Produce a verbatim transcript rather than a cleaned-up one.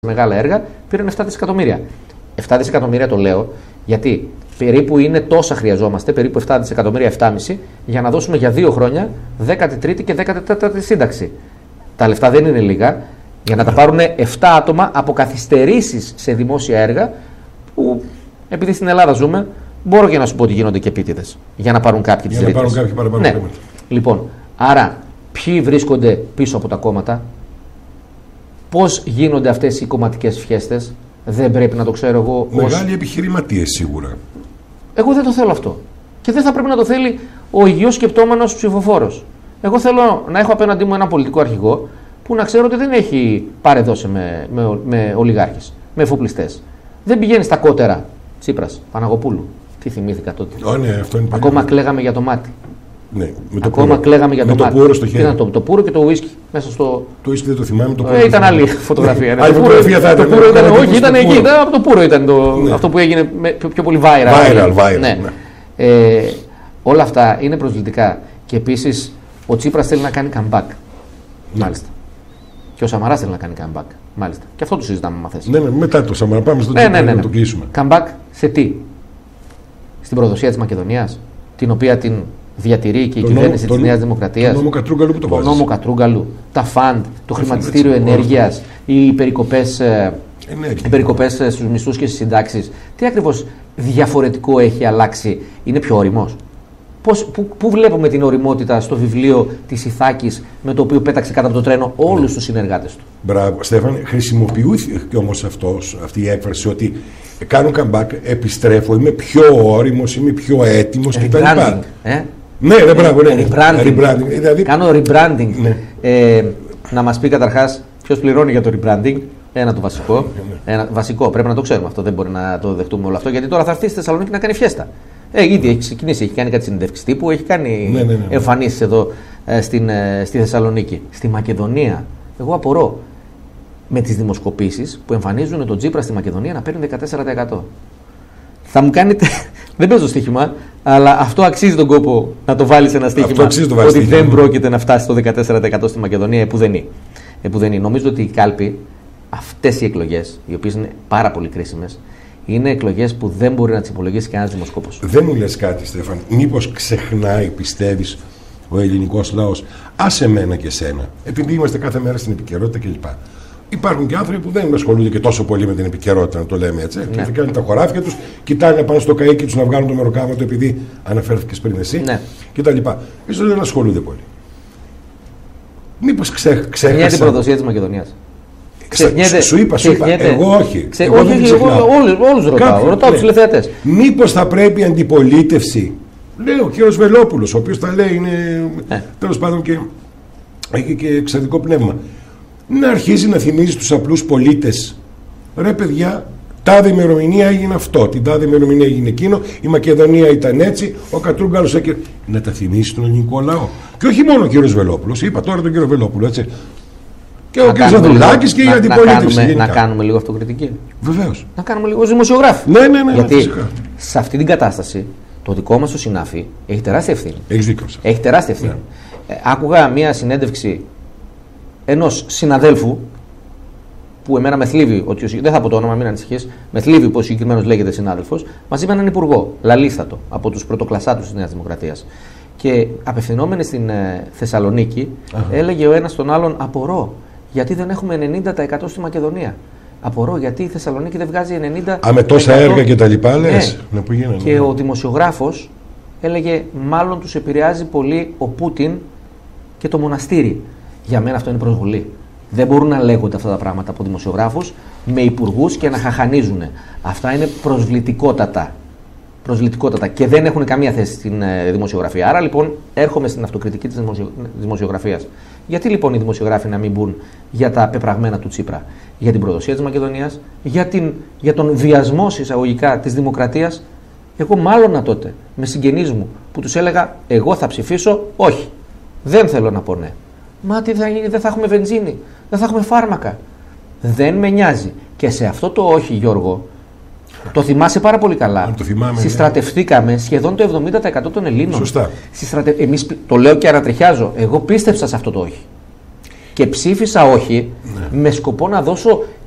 μεγάλα έργα πήραν επτά δισεκατομμύρια. επτά δισεκατομμύρια το λέω γιατί περίπου είναι τόσα χρειαζόμαστε, περίπου επτά δισεκατομμύρια, επτά κόμμα πέντε για να δώσουμε για δύο χρόνια δέκατη τρίτη και δέκατη τέταρτη σύνταξη. Τα λεφτά δεν είναι λίγα για να τα πάρουν επτά άτομα από καθυστερήσεις σε δημόσια έργα που επειδή στην Ελλάδα ζούμε, μπορώ και να σου πω ότι γίνονται και επίτηδες για να πάρουν κάποιοι τις ρήτρες. Για να πάρουν κάποιοι παραπάνω ναι. χρήματα. Λοιπόν, άρα ποιοι βρίσκονται πίσω από τα κόμματα, πώς γίνονται αυτές οι κομματικές φιέστες, δεν πρέπει να το ξέρω εγώ. Μεγάλοι ως... επιχειρηματίες σίγουρα. Εγώ δεν το θέλω αυτό. Και δεν θα πρέπει να το θέλει ο υγιώς σκεπτόμενος ψηφοφόρος. Εγώ θέλω να έχω απέναντί μου έναν πολιτικό αρχηγό που να ξέρω ότι δεν έχει παρεδώσει με, με, με ολιγάρχες, με εφοπλιστές. Δεν πηγαίνει στα κότερα. Τσίπρας, Παναγοπούλου. Τι θυμήθηκα τότε. Oh, ναι, αυτό είναι Ακόμα παλιά. κλαίγαμε για το μάτι. Ναι, με το Ακόμα πούρο. κλαίγαμε για με το, το μάτι. πούρο στο χέρι. Ήταν το, το πούρο και το ουίσκι μέσα στο. Το ουίσκι δεν το θυμάμαι. Το Ε, ήταν άλλη φωτογραφία. Άλλη φωτογραφία θα ήταν. Το ήταν, όχι, ήταν εκεί. Ήταν από το πούρο ήταν το, ναι. αυτό που έγινε με, πιο, πιο πολύ viral. Viral, viral. Ναι. Ναι. Ε, όλα αυτά είναι προσβλητικά. Και επίσης ο Τσίπρας θέλει να κάνει comeback. Ναι. Μάλιστα. Και ο Σαμαράς θέλει να κάνει comeback. Μάλιστα. Και αυτό το συζητάμε με θες. Ναι, ναι, μετά το Σαμαρά. Πάμε στο ναι, ναι, ναι, ναι. να το κλείσουμε. Comeback σε τι? Στην προδοσία της Μακεδονίας, την οποία την διατηρεί και η το κυβέρνηση νόμο, της Νέας Δημοκρατίας. Το νόμο Κατρούγκαλου που το βάζει. Το νόμο Κατρούγκαλου, τα φαντ, το χρηματιστήριο ενέργειας, οι περικοπές, οι περικοπές στους μισθούς και στις συντάξεις. Τι ακριβώς διαφορετικό έχει αλλάξει, είναι πιο ωριμός? Πώς, πού, πού βλέπουμε την ωριμότητα στο βιβλίο της Ιθάκης με το οποίο πέταξε κάτω από το τρένο όλους ναι. τους συνεργάτες του? Μπράβο, Στέφανε, χρησιμοποιούθηκε όμως αυτός, αυτή η έκφραση ότι κάνω comeback, επιστρέφω, είμαι πιο όριμος, είμαι πιο έτοιμος κτλ. Ε? Ναι, ρε, μπράβο, ναι. Rebranding. Rebranding. Δηλαδή... Κάνω rebranding. Ναι. Ε, να μας πει καταρχάς ποιος πληρώνει για το rebranding. Ένα το βασικό. Ένα, βασικό, πρέπει να το ξέρουμε αυτό. Δεν μπορεί να το δεχτούμε όλο αυτό. Γιατί τώρα θα έρθει στη Θεσσαλονίκη να κάνει φιέστα. Ε, ήδη έχει ξεκινήσει, έχει κάνει κάτι συνεντεύξεις τύπου, έχει κάνει ναι, ναι, ναι. εμφανίσεις εδώ ε, στην, ε, στη Θεσσαλονίκη. Στη Μακεδονία, εγώ απορώ με τις δημοσκοπήσεις που εμφανίζουν τον Τσίπρα στη Μακεδονία να παίρνει δεκατέσσερα τοις εκατό. Θα μου κάνετε. Δεν παίζω στοίχημα, αλλά αυτό αξίζει τον κόπο να το βάλεις ένα στοίχημα. Ότι στοίχημα. Δεν πρόκειται να φτάσει το δεκατέσσερα τοις εκατό στη Μακεδονία, επουδενή. επουδενή. Νομίζω ότι η κάλπη, αυτές οι εκλογές, οι οποίες είναι πάρα πολύ κρίσιμες, είναι εκλογές που δεν μπορεί να τις υπολογίσει κανένας δημοσκόπος. Δεν μου λες κάτι, Στέφαν. Μήπως ξεχνάει, πιστεύεις, ο ελληνικός λαός, άσε μένα και σένα, επειδή είμαστε κάθε μέρα στην επικαιρότητα κλπ. Υπάρχουν και άνθρωποι που δεν ασχολούνται και τόσο πολύ με την επικαιρότητα, να το λέμε έτσι. Ναι. Και κάνουν τα χωράφια τους, κοιτάνε πάνω στο καΐκι τους να βγάλουν το μεροκάματο, επειδή αναφέρθηκες πριν εσύ, ναι. κτλ. Ίσως δεν ασχολούνται πολύ. Μήπως ξέ, ξέχασαν. Μια την προδοσία της Μακεδονίας. Ξε, σου είπα, σου είπα, εγώ όχι. Ξε, εγώ όχι, όχι, όλους, όλους ρωτάω, Κάποιοι, ρωτάω ναι. τους τηλεθεατές. Μήπως θα πρέπει η αντιπολίτευση, λέει ο κύριος Βελόπουλος, ο οποίος τα λέει, είναι ε. τέλος πάντων και έχει και εξαιρετικό πνεύμα, να αρχίζει να θυμίζει στους απλούς πολίτες, ρε παιδιά, τάδε ημερομηνία έγινε αυτό, την τάδε ημερομηνία έγινε εκείνο, η Μακεδονία ήταν έτσι, ο Κατρούγκαλος έκανε. Να τα θυμίσει τον ελληνικό λαό. Και όχι μόνο ο κύριος Βελόπουλος, είπα τώρα τον κύριο Βελόπουλο, έτσι. Και ο κ. Ζαδουλάκης και η αντιπολίτευση. Να κάνουμε λίγο αυτοκριτική. Βεβαίως. Να κάνουμε λίγο ως δημοσιογράφοι. Ναι, ναι, ναι. Γιατί φυσικά. Σε αυτή την κατάσταση το δικό μας το συνάφι έχει τεράστια ευθύνη. Έχεις δίκιο. Έχει τεράστια ευθύνη. Ναι. Ε, άκουγα μία συνέντευξη ενός συναδέλφου που εμένα με θλίβει, ότι, δεν θα πω το όνομα, μην ανησυχείς, με θλίβει πως ο συγκεκριμένος λέγεται συνάδελφος, μαζί με έναν υπουργό, λαλίστατο, από τους πρωτοκλασσάτους της Νέας Δημοκρατίας. Και απευθυνόμενοι στην ε, Θεσσαλονίκη, Αχα. έλεγε ο ένας τον άλλον, απορώ. Γιατί δεν έχουμε ενενήντα τοις εκατό στη Μακεδονία. Απορώ γιατί η Θεσσαλονίκη δεν βγάζει ενενήντα τοις εκατό. Α, με τόσα έργα και τα λοιπά, λες. Ναι. Ναι, που γίνανε, και ναι. ο δημοσιογράφος έλεγε, μάλλον τους επηρεάζει πολύ ο Πούτιν και το μοναστήρι. Για μένα αυτό είναι προσβολή. Δεν μπορούν να λέγονται αυτά τα πράγματα από δημοσιογράφους με υπουργούς και να χαχανίζουν. Αυτά είναι προσβλητικότατα. Προσβλητικότατα και δεν έχουν καμία θέση στην ε, δημοσιογραφία. Άρα λοιπόν έρχομαι στην αυτοκριτική της δημοσιο... δημοσιογραφίας. Γιατί λοιπόν οι δημοσιογράφοι να μην μπουν για τα πεπραγμένα του Τσίπρα, για την προδοσία της Μακεδονίας, για, την... για τον βιασμό εισαγωγικά της δημοκρατίας? Εγώ μάλλον τότε με συγγενείς μου που τους έλεγα, εγώ θα ψηφίσω όχι. Δεν θέλω να πω ναι. Μα τι θα γίνει, δεν θα έχουμε βενζίνη, δεν θα έχουμε φάρμακα. Δεν με νοιάζει. Και σε αυτό το όχι, Γιώργο, το θυμάσαι πάρα πολύ καλά. Το θυμάμαι, Συστρατευτήκαμε ναι. σχεδόν το εβδομήντα τοις εκατό των Ελλήνων. Σωστά. Συστρατε... Εμείς, το λέω και ανατριχιάζω. Εγώ πίστεψα σε αυτό το όχι. Και ψήφισα όχι ναι. με σκοπό να δώσω